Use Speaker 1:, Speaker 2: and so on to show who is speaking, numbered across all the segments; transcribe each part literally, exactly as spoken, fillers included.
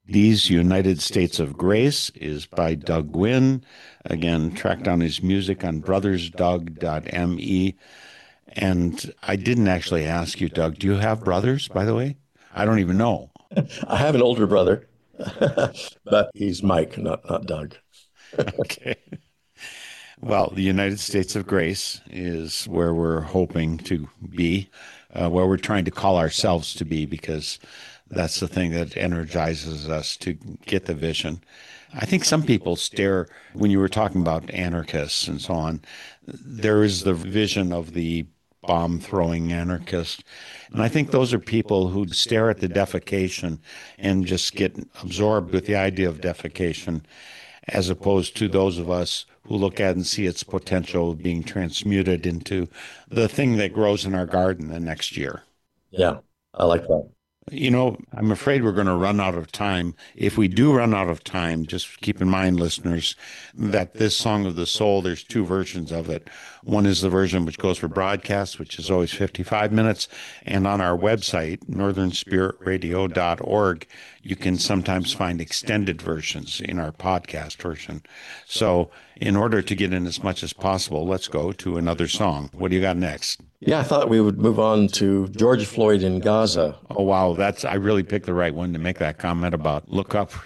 Speaker 1: These United States of Grace is by Doug Gwynn. Again, track down his music on brothers doug dot m e. And I didn't actually ask you, Doug, do you have brothers, by the way? I don't even know.
Speaker 2: I have an older brother, but he's Mike, not, not Doug.
Speaker 1: Okay. Well, the United States of Grace is where we're hoping to be, uh, where we're trying to call ourselves to be, because that's the thing that energizes us to get the vision. I think some people stare, when you were talking about anarchists and so on, there is the vision of the bomb-throwing anarchist. And I think those are people who stare at the defecation and just get absorbed with the idea of defecation, as opposed to those of us who look at and see its potential being transmuted into the thing that grows in our garden the next year.
Speaker 2: Yeah, I like that.
Speaker 1: You know, I'm afraid we're going to run out of time. If we do run out of time, just keep in mind, listeners, that this Song of the Soul, there's two versions of it. One is the version which goes for broadcast, which is always fifty-five minutes. And on our website, northern spirit radio dot org, you can sometimes find extended versions in our podcast version. So in order to get in as much as possible, let's go to another song. What do you got next?
Speaker 2: Yeah, I thought we would move on to George Floyd in Gaza.
Speaker 1: Oh, wow. That's, I really picked the right one to make that comment about look up.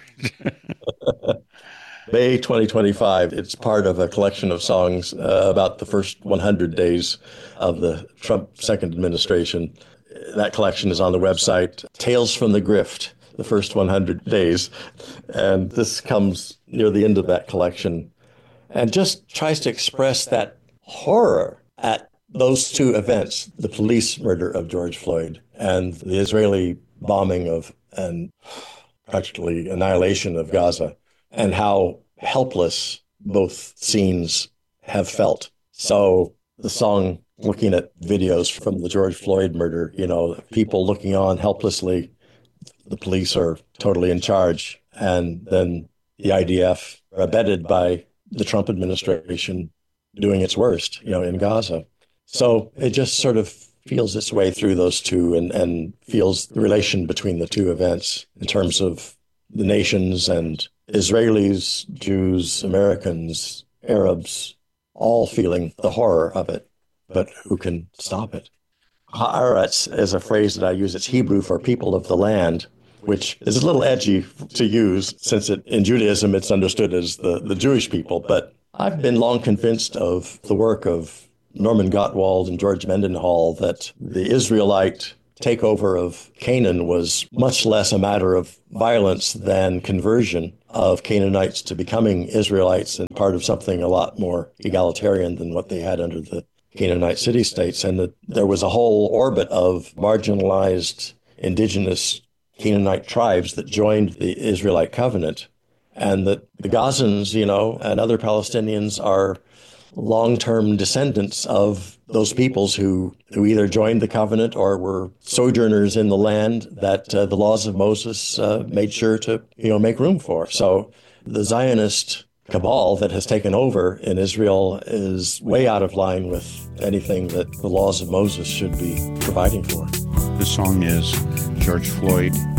Speaker 2: May twenty twenty-five, it's part of a collection of songs uh, about the first one hundred days of the Trump second administration. That collection is on the website, Tales from the Grift, the first one hundred days. And this comes near the end of that collection and just tries to express that horror at those two events, the police murder of George Floyd and the Israeli bombing of and practically annihilation of Gaza, and how helpless both scenes have felt. So the song, looking at videos from the George Floyd murder, you know, people looking on helplessly, the police are totally in charge, and then the I D F, abetted by the Trump administration, doing its worst, you know, in Gaza. So it just sort of feels its way through those two and, and feels the relation between the two events in terms of the nations and Israelis, Jews, Americans, Arabs, all feeling the horror of it, but who can stop it? Haaretz is a phrase that I use. It's Hebrew for people of the land, which is a little edgy to use since it, in Judaism it's understood as the, the Jewish people. But I've been long convinced of the work of Norman Gottwald and George Mendenhall that the Israelite takeover of Canaan was much less a matter of violence than conversion of Canaanites to becoming Israelites and part of something a lot more egalitarian than what they had under the Canaanite city-states, and that there was a whole orbit of marginalized indigenous Canaanite tribes that joined the Israelite covenant, and that the Gazans, you know, and other Palestinians are long-term descendants of those peoples who, who either joined the covenant or were sojourners in the land that uh, the laws of Moses uh, made sure to, you know, make room for. So the Zionist cabal that has taken over in Israel is way out of line with anything that the laws of Moses should be providing for.
Speaker 1: The song is George Floyd